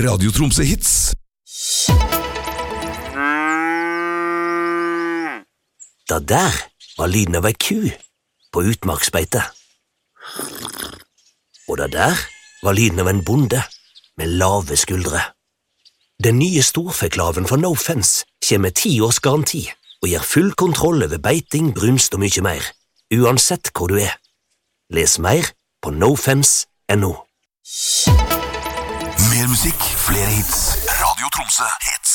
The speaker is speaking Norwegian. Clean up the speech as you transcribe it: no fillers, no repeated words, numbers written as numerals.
Radio Tromsø Hits. Da der var lyden av ei ku på utmarksbeite. Og da der var lyden av en bonde med lave skuldre. Den nye storfeklaven fra No Fence kommer med 10 års garanti og gir full kontroll over beiting, brunst og mye mer, uansett hvor du er. Les mer på nofence.no. Mer musikk, flere hits. Radio Tromsø Hits.